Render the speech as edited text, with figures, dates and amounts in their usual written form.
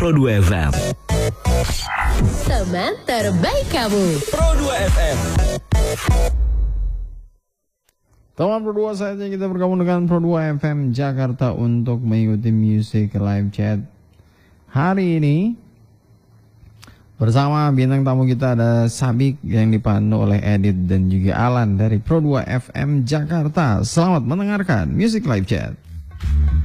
Pro 2 FM. Teman terbaik kamu. Pro 2 FM. Teman Pro 2, saatnya kita bergabung dengan Pro 2 FM Jakarta untuk mengikuti Music Live Chat hari ini. Bersama bintang tamu kita ada Sabik yang dipandu oleh Edit dan juga Alan dari Pro 2 FM Jakarta. Selamat mendengarkan Music Live Chat.